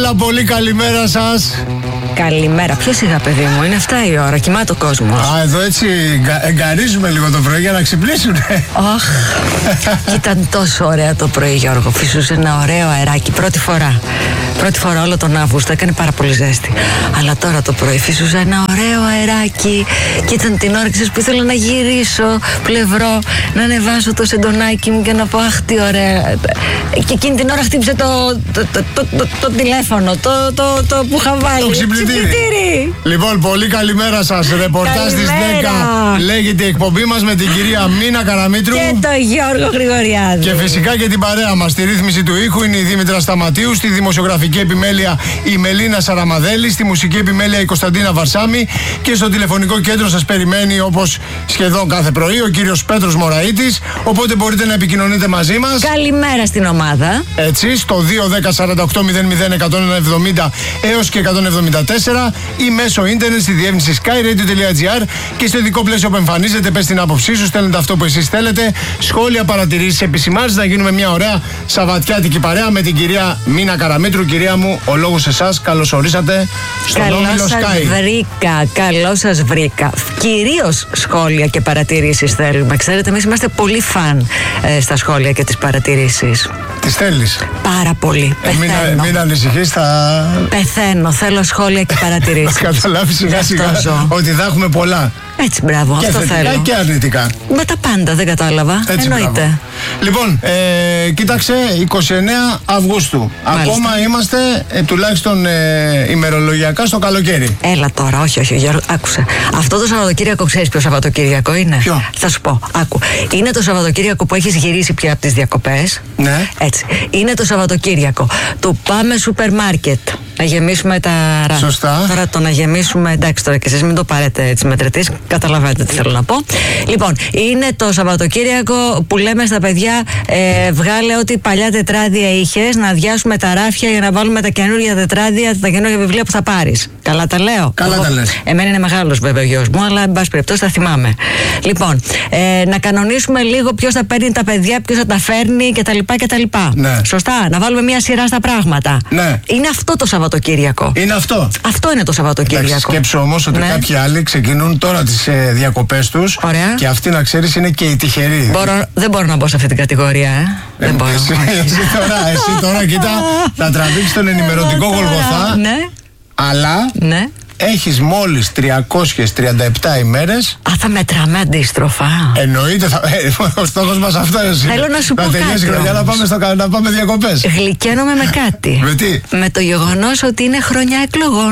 όλα, πολύ καλημέρα σας. Καλημέρα. Πιο σιγά, παιδί μου, είναι 7 η ώρα, κοιμάται ο κόσμος. Α, εδώ έτσι εγκαρίζουμε λίγο το πρωί για να ξυπνήσουνε. Αχ, ήταν τόσο ωραία το πρωί, Γιώργο. Φυσούσε ένα ωραίο αεράκι πρώτη φορά. Πρώτη φορά όλο τον Αύγουστο, έκανε πάρα πολύ ζέστη. Αλλά τώρα το πρωί φυσούσε ένα ωραίο αεράκι και ήταν την ώρα που ήθελα να γυρίσω πλευρό, να ανεβάσω το σεντονάκι μου και να πω αχ, τι ωραία. Και εκείνη την ώρα χτύπησε το τηλέφωνο, το που είχα βάλει. Το ξυπνητήρι. Λοιπόν, πολύ καλημέρα σας. Ρεπορτάζ στις 10 λέγεται η εκπομπή μας με την κυρία Μίνα Καραμήτρου και τον Γιώργο Γρηγοριάδη. Και φυσικά και την παρέα μας. Στη ρύθμιση του ήχου είναι η Δήμητρα Σταματίου, στη δημοσιογραφική επιμέλεια η Μελίνα Σαραμαδέλη, στη μουσική επιμέλεια η Κωνσταντίνα Βαρσάμη και στο τηλεφωνικό κέντρο σας περιμένει, όπως σχεδόν κάθε πρωί, ο κύριος Πέτρος Μωραΐτης. Οπότε μπορείτε να επικοινωνείτε μαζί μας. Καλημέρα στην ομάδα. Έτσι, στο 210-48-00-170 έως και 174 ή μέσω ίντερνετ στη διεύθυνση skyradio.gr και στο ειδικό πλαίσιο που εμφανίζεται. Πες την άποψή σου, στέλνετε αυτό που εσείς θέλετε. Σχόλια, παρατηρήσεις, επισημάνσεις. Να γίνουμε μια ωραία σαββατιάτικη παρέα με την κυρία Μίνα Καραμήτρου. Κυρία μου, ο λόγος εσάς. Καλώς ορίσατε στον Όμιλο Sky. Καλώς σας βρήκα. Κυρίως σχόλια και παρατηρήσεις θέλουμε. Ξέρετε, εμείς είμαστε πολύ φαν στα σχόλια και τις παρατηρήσεις. Τις θέλεις? Πάρα πολύ. Μην ανησυχείς, Πεθαίνω. Θέλω σχόλια και παρατηρήσεις. Θα καταλάβεις σιγά σιγά ότι θα έχουμε πολλά. Έτσι, μπράβο, και αυτό θετικά θέλω. Και αρνητικά. Με τα πάντα, δεν κατάλαβα. Έτσι, εννοείται. Μπράβο. Λοιπόν, κοίταξε, 29 Αυγούστου. Μάλιστα. Ακόμα είμαστε τουλάχιστον ημερολογιακά στο καλοκαίρι. Έλα τώρα, όχι, Γιώργο, άκουσε. Αυτό το Σαββατοκύριακο, ξέρεις ποιο Σαββατοκύριακο είναι? Ποιο? Θα σου πω, άκου. Είναι το Σαββατοκύριακο που έχεις γυρίσει πια από τις διακοπές. Ναι. Έτσι. Είναι το Σαββατοκύριακο του πάμε σούπερ μάρκετ. Να γεμίσουμε τα. Σωστά. Τώρα το να γεμίσουμε. Εντάξει, τώρα και εσείς μην το πάρετε έτσι μετρητής. Καταλαβαίνετε τι θέλω να πω. Λοιπόν, είναι το Σαββατοκύριακο που λέμε στα παιδιά, βγάλε ό,τι παλιά τετράδια είχες, να αδειάσουμε τα ράφια για να βάλουμε τα καινούργια τετράδια, τα καινούργια βιβλία που θα πάρεις. Καλά τα λέω? Καλά τα λες. Εμένα είναι μεγάλος βέβαια ο γιος μου, αλλά εν πάση περιπτώσει τα θυμάμαι. Λοιπόν, να κανονίσουμε λίγο ποιος θα παίρνει τα παιδιά, ποιος θα τα φέρνει κτλ. Ναι. Σωστά. Να βάλουμε μια σειρά στα πράγματα. Ναι. Είναι αυτό το Σαββατοκύριακο. Είναι αυτό. Αυτό είναι το Σαββατοκύριακο. Εντάξει, σκέψου όμως ότι κάποιοι άλλοι ξεκινούν τώρα τις διακοπές τους. Ωραία. Και αυτοί, να ξέρεις, είναι και οι τυχεροί. Δεν μπορώ να μπω σε αυτή την κατηγορία, δεν μπορώ. Εσύ τώρα, κοίτα, θα τραβήξεις τον ενημερωτικό Γολγοθά. Ναι. Αλλά ναι. Έχεις μόλις 337 ημέρες. Α, θα μετράμε αντίστροφα. Εννοείται, ο στόχος μας αυτό είναι. Θέλω να σου πω κάτι. Να τελειώσει η χρονιά, να πάμε διακοπές. Γλυκαίνομαι με κάτι. Με τι? Με το γεγονός ότι είναι χρονιά εκλογών.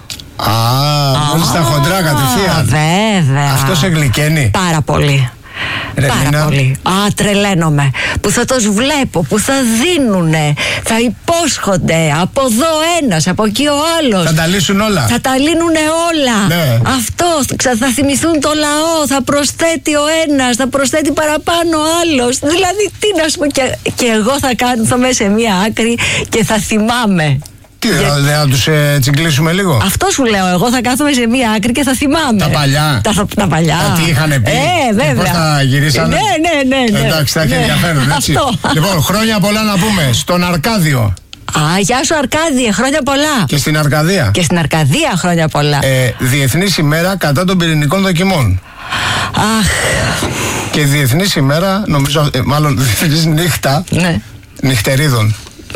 Μόλις τα χοντρά κατευθείαν. Βέβαια. Αυτό σε γλυκαίνει? Πάρα πολύ. Πάρα πολύ. Τρελαίνομαι. Που θα τους βλέπω, που θα δίνουνε, θα υπόσχονται από εδώ ένας, από εκεί ο άλλος. Θα τα λύσουν όλα. Θα τα λύνουνε όλα. Ναι. Αυτό, θα θυμηθούν το λαό, θα προσθέτει ο ένας, θα προσθέτει παραπάνω ο άλλος. Δηλαδή, τι να σου πω, και εγώ θα κάθομαι σε μία άκρη και θα θυμάμαι. Τι, δεν τους τσιγκλίσουμε λίγο? Αυτό σου λέω. Εγώ θα κάθομαι σε μία άκρη και θα θυμάμαι. Τα παλιά. Τα παλιά. Τι είχαν πει. Βέβαια. Πώς τα γυρίσανε. Ναι. Εντάξει, θα έχει ενδιαφέρον, έτσι. Αυτό. Λοιπόν, χρόνια πολλά να πούμε. Στον Αρκάδιο. Γεια σου Αρκάδια, χρόνια πολλά. Και στην Αρκαδία. Και στην Αρκαδία χρόνια πολλά. Διεθνής ημέρα κατά των πυρηνικών δοκιμών. Αχ. Και διεθνής ημέρα, νομίζω, μάλλον διεθνής νύχτα. Ναι. Νυχτερίδων.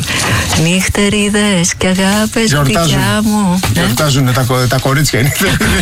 Νυχτερίδες και αγάπες δικιά μου. Γιορτάζουν τα κορίτσια. Είναι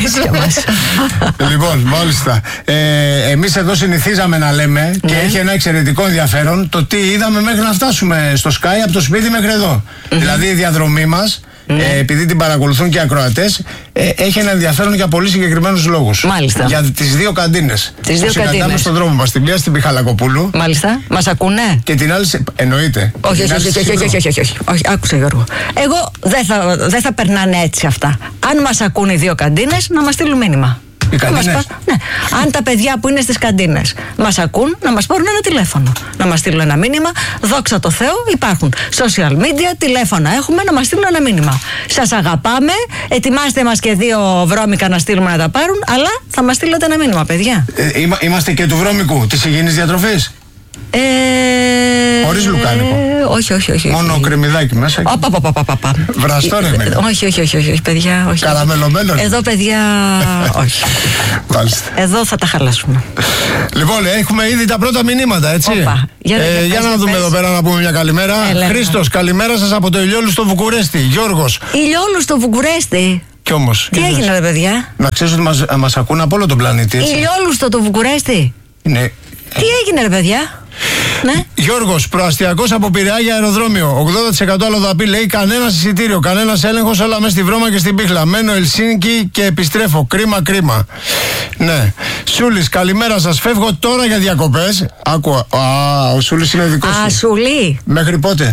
λοιπόν, μάλιστα. Εμείς εδώ συνηθίζαμε να λέμε και έχει ένα εξαιρετικό ενδιαφέρον το τι είδαμε μέχρι να φτάσουμε στο Sky από το σπίτι μέχρι εδώ. Δηλαδή η διαδρομή μας, επειδή την παρακολουθούν και οι ακροατές, έχει ένα ενδιαφέρον για πολύ συγκεκριμένους λόγους. Μάλιστα. Για τις δύο καντίνες. Τις δύο καντίνες. Στον δρόμο μας, την μία στην Πιχαλακοπούλου. Μάλιστα. Μας ακούνε? Και την άλλη. Εννοείται. Όχι. Άκουσε, Γιώργο. Εγώ δεν θα περνάνε έτσι αυτά. Αν μας ακούνε οι δύο καντίνες, να μας στείλουν μήνυμα. Ναι. Αν τα παιδιά που είναι στις καντίνες μας ακούν, να μας πάρουν ένα τηλέφωνο, να μας στείλουν ένα μήνυμα. Δόξα τω Θεώ, υπάρχουν social media, τηλέφωνα έχουμε, να μας στείλουν ένα μήνυμα. Σας αγαπάμε, ετοιμάστε μας και δύο βρώμικα να στείλουμε να τα πάρουν, αλλά θα μας στείλετε ένα μήνυμα, παιδιά. Είμαστε και του βρώμικου της υγιεινής διατροφής. Χωρίς λουκάνικο. Όχι. Μόνο κρεμμυδάκι μέσα. Βραστό ρε μέλι. Όχι, παιδιά. Όχι. Καραμελωμένο. Εδώ, παιδιά, όχι. Εδώ θα τα χαλάσουμε. Λοιπόν, έχουμε ήδη τα πρώτα μηνύματα, έτσι. Για να δούμε εδώ πέρα να πούμε μια καλημέρα. Χρήστος, καλημέρα σας από το Ηλιόλου στο Βουκουρέστι. Γιώργος. Ηλιόλου στο Βουκουρέστι. Κι όμως. Τι έγινε, ρε παιδιά? Να ξέρεις ότι μας ακούν από όλο τον πλανήτη. Ηλιόλου στο Βουκουρέστι. Ναι. Τι έγινε, ρε παιδιά? Ναι. Γιώργος, προαστιακός από Πειραιά για αεροδρόμιο. 80% αλλοδαπή, λέει, κανένας εισιτήριο, κανένας έλεγχος, όλα μέσα στη Βρώμα και στην Πίχλα. Μένω Ελσίνκι και επιστρέφω. Κρίμα. Ναι. Σούλης, καλημέρα σας. Φεύγω τώρα για διακοπές. Άκουα. Ο Σούλης είναι δικός σου. Σούλη. Μέχρι πότε?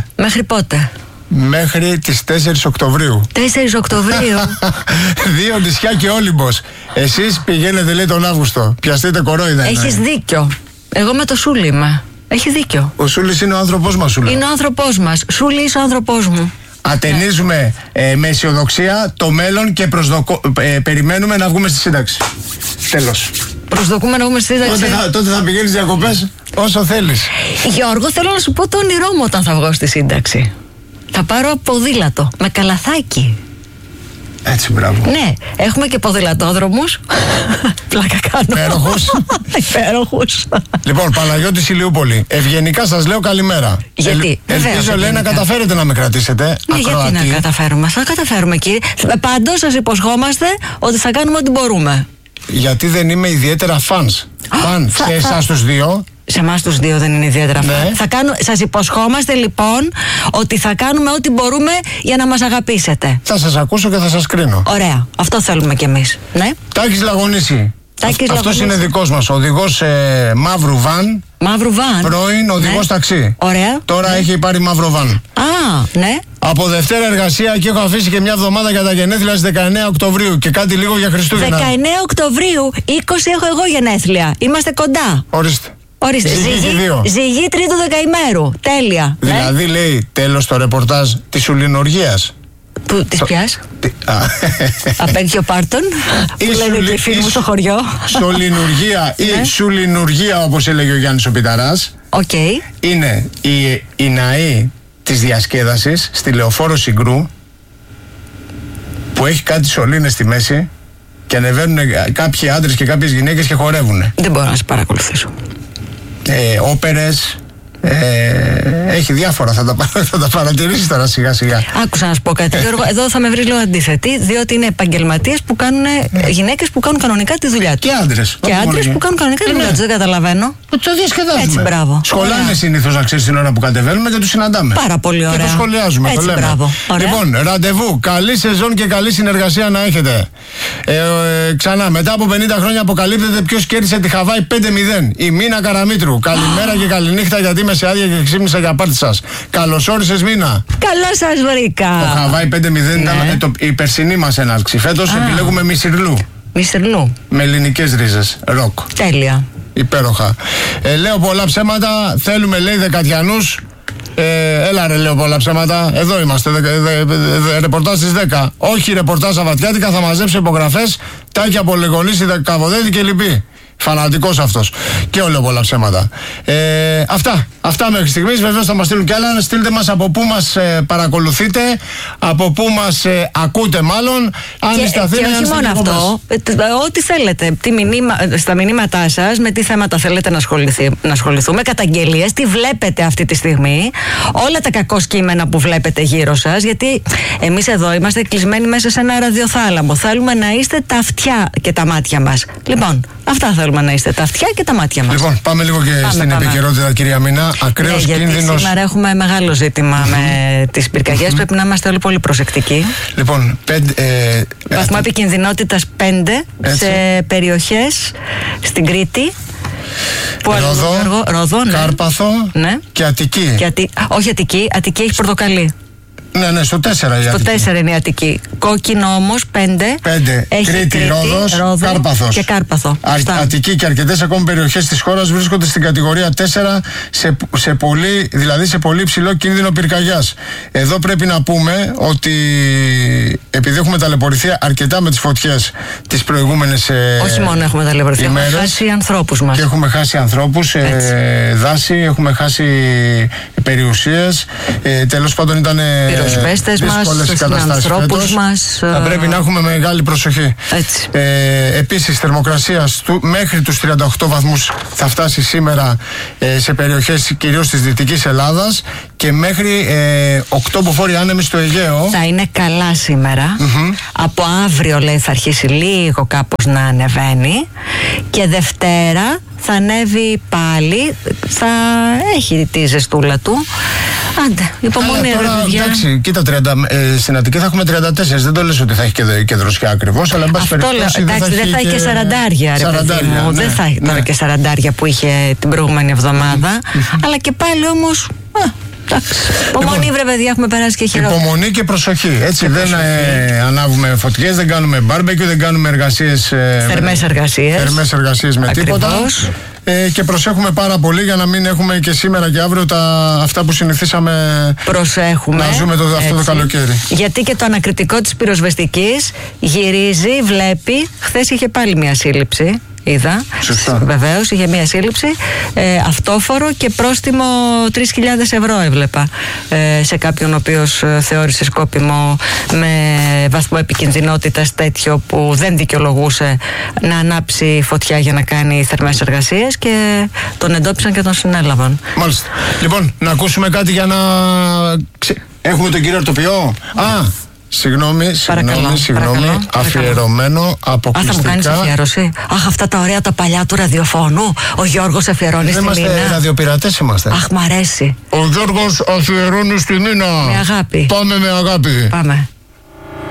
Μέχρι τις 4 Οκτωβρίου. 4 Οκτωβρίου. 2 νησιά και Όλυμπος. Εσείς πηγαίνετε, λέει, τον Αύγουστο. Πιαστείτε κορόιδα. Έχεις δίκιο. Εγώ με το Σούλη είμαι. Έχει δίκιο. Ο Σούλης είναι ο άνθρωπός μας, Σούλη. Είναι ο άνθρωπός μας. Σούλη, είσαι ο άνθρωπός μου. Ατενίζουμε με αισιοδοξία το μέλλον και περιμένουμε να βγούμε στη σύνταξη. Τέλος. Προσδοκούμε να βγούμε στη σύνταξη. Τότε θα πηγαίνεις διακοπές όσο θέλεις. Γιώργο, θέλω να σου πω το όνειρό μου όταν θα βγω στη σύνταξη. Θα πάρω ποδήλατο με καλαθάκι. Έτσι, μπράβο. Ναι, έχουμε και ποδηλατόδρομους. Πλάκα κάνω. Υπέροχους. Λοιπόν, Παναγιώτης Ηλιούπολη. Ευγενικά σας λέω καλημέρα. Γιατί? Ελπίζω, λέει, να καταφέρετε να με κρατήσετε. Ναι, γιατί να καταφέρουμε? Θα καταφέρουμε, κύριε. Πάντως σας υποσχόμαστε ότι θα κάνουμε ό,τι μπορούμε. Γιατί δεν είμαι ιδιαίτερα φανς. Σε εσάς τους δύο. Σε εμάς τους δύο δεν είναι ιδιαίτερα ναι. Σας υποσχόμαστε λοιπόν ότι θα κάνουμε ό,τι μπορούμε για να μας αγαπήσετε. Θα σας ακούσω και θα σας κρίνω. Ωραία, αυτό θέλουμε κι εμείς. Ναι. Τάκης Λαγωνίση. Αυτός είναι δικός μας, οδηγός μαύρου βαν. Μαύρου βαν. Πρώην οδηγός ταξί. Ωραία. Τώρα έχει πάρει μαύρο βαν. Ναι. Από Δευτέρα εργασία και έχω αφήσει και μια εβδομάδα για τα γενέθλια στις 19 Οκτωβρίου και κάτι λίγο για Χριστούγεννα. 19 Οκτωβρίου, 20 έχω εγώ γενέθλια. Είμαστε κοντά. Ορίστε. Ζυγή τρίτου δεκαημέρου. Τέλεια. Δηλαδή, λέει, τέλος το ρεπορτάζ της σουλινοργίας. Της ποιας? Απέγγιο Πάρτον. Που λένε και φίλοι μου στο χωριό. Σολινοργία ή σουλινοργία, όπως έλεγε ο Γιάννης ο Πιταράς. Είναι η ναή της διασκέδασης στη Λεωφόρο Συγκρού, που έχει κάτι σωλήνες στη μέση και ανεβαίνουν κάποιοι άντρες και κάποιες γυναίκες και χορεύουν. Δεν μπορώ να σε παρακολουθήσω. Όπερες. Έχει διάφορα, θα τα παρατηρήσεις τώρα σιγά σιγά. Άκουσα να σου πω κάτι, Γιώργο. Εδώ θα με βρει λίγο αντίθετη, διότι είναι επαγγελματίες που κάνουν, γυναίκες που κάνουν κανονικά τη δουλειά τους. Και άντρες. Και άντρες που κάνουν κανονικά τη δουλειά τους. Δεν καταλαβαίνω. Το διασκεδάζουμε. Έτσι, μπράβο. Σχολάνε συνήθως, να ξέρεις, την ώρα που κατεβαίνουμε και τους συναντάμε. Πάρα πολύ ωραία. Και το σχολιάζουμε. Έτσι, το λέμε. μπράβο. Λοιπόν, ραντεβού. Καλή σεζόν και καλή συνεργασία να έχετε. Ξανά, μετά από 50 χρόνια αποκαλύπτεται ποιος κέρδισε τη Χαβάη 5-0. Η Μίνα Καραμήτρου. Καλημέρα και καληνύχτα, γιατί είμαι σε άδεια και ξύπνησα για πάρτι σας. Καλώς όρισες, Μίνα. Καλώς σας βρήκα. Το Χαβάη 5-0 ήταν η περσινή μας έναρξη. Φέτος επιλέγουμε Μισιρλού. Μισιρλού. Με ελληνικές ρίζες. Ροκ. Τέλεια. Υπέροχα. Λέω πολλά ψέματα. Θέλουμε, λέει, Δεκατιανούς. Έλα, ρε, λέω πολλά ψέματα. Εδώ είμαστε. Ρεπορτάζ στις 10. Όχι ρεπορτάζ Σαββατιάτικα. Θα μαζέψει υπογραφές. Τάκη από Λεγονίση, Καβοδέτη και λοιποί. Φανατικός αυτός. Και όλο πολλά ψέματα. Αυτά μέχρι στιγμής. Βεβαίως θα μας στείλουν κι άλλα. Στείλτε μας από πού μας παρακολουθείτε, από πού μας ακούτε μάλλον. Αν είστε Αθήνα, και όχι μόνο αυτό. Ό,τι θέλετε. Στα μηνύματά σας, με τι θέματα θέλετε να ασχοληθούμε, καταγγελίες, τι βλέπετε αυτή τη στιγμή, όλα τα κακό κείμενα που βλέπετε γύρω σας. Γιατί εμείς εδώ είμαστε κλεισμένοι μέσα σε ένα ραδιοθάλαμο. Θέλουμε να είστε τα αυτιά και τα μάτια μας. Λοιπόν, αυτά θέλουμε να είστε, τα αυτιά και τα μάτια μας. Λοιπόν, πάμε λίγο και στην επικαιρότητα, κυρία Μίνα. Ακραίος κίνδυνος. Σήμερα έχουμε μεγάλο ζήτημα με τις πυρκαγιές. Πρέπει να είμαστε όλοι πολύ προσεκτικοί. Λοιπόν, βαθμό επικινδυνότητας 5 σε περιοχές στην Κρήτη. Ρόδο, ναι. Κάρπαθο, ναι. Και Αττική. Όχι Αττική, Αττική έχει πορτοκαλί. Ναι, στο 4 η Στο Αττική. 4 είναι η Αττική. Κόκκινο όμως 5. 5. Έχει Κρήτη, Ρόδος, Κάρπαθος. Και Κάρπαθο. Αττική και αρκετές ακόμη περιοχές της χώρας βρίσκονται στην κατηγορία 4 σε πολύ υψηλό κίνδυνο πυρκαγιάς. Εδώ πρέπει να πούμε ότι επειδή έχουμε ταλαιπωρηθεί αρκετά με τις φωτιές τις προηγούμενες όχι μόνο έχουμε ταλαιπωρηθεί, έχουμε χάσει ανθρώπους μας. Και έχουμε χάσει ανθρώπους, δάση, έχουμε χάσει περιουσίες. Τέλος πάντων ήταν πυροσβέστες μας, ανθρώπους μας. Θα πρέπει να έχουμε μεγάλη προσοχή. Επίσης, θερμοκρασία μέχρι τους 38 βαθμούς θα φτάσει σήμερα σε περιοχές κυρίως της Δυτικής Ελλάδας και μέχρι 8 μποφόρ άνεμοι στο Αιγαίο. Θα είναι καλά σήμερα. Από αύριο λέει θα αρχίσει λίγο κάπως να ανεβαίνει και Δευτέρα θα ανέβει πάλι, θα έχει τη ζεστούλα του. Άντε, υπομονή ρε παιδιά. Εντάξει, κοίτα, στην Αττική θα έχουμε 34. Δεν το λες ότι θα έχει και δροσιά ακριβώς, αλλά εν πάση περιπτώσει δεν θα έχει και 40άρια ρε παιδί μου. Δεν θα έχει τώρα και 40άρια που είχε την προηγούμενη εβδομάδα. Αλλά και πάλι όμως. Εντάξει. Υπομονή, βρε παιδιά, έχουμε περάσει και χειρότερα. Υπομονή και προσοχή. Έτσι, δεν ανάβουμε φωτιές, δεν κάνουμε μπάρμπεκιου, δεν κάνουμε εργασίες. Θερμές εργασίες με τίποτα. Και προσέχουμε πάρα πολύ για να μην έχουμε και σήμερα και αύριο αυτά που συνηθίσαμε να ζούμε αυτό το καλοκαίρι. Γιατί και το ανακριτικό της πυροσβεστικής γυρίζει, βλέπει. Χθες είχε πάλι μια σύλληψη. Είδα. Βεβαίως, είχε μία σύλληψη, αυτόφορο και πρόστιμο 3.000 ευρώ έβλεπα σε κάποιον ο οποίος θεώρησε σκόπιμο με βαθμό επικινδυνότητας τέτοιο που δεν δικαιολογούσε να ανάψει φωτιά για να κάνει θερμές εργασίες και τον εντόπισαν και τον συνέλαβαν. Μάλιστα. Λοιπόν, να ακούσουμε κάτι για να... Έχουμε τον κύριο Αρτοποιό. Συγγνώμη, αφιερωμένο αποκλειστικά. Θα μου κάνεις αφιέρωση. Αχ, αυτά τα ωραία τα παλιά του ραδιοφώνου. Ο Γιώργος αφιερώνει στη Νίνα. Είμαστε ραδιοπειρατές είμαστε. Αχ, μ' αρέσει. Ο Γιώργος αφιερώνει στη Νίνα. Με αγάπη. Πάμε με αγάπη. Πάμε.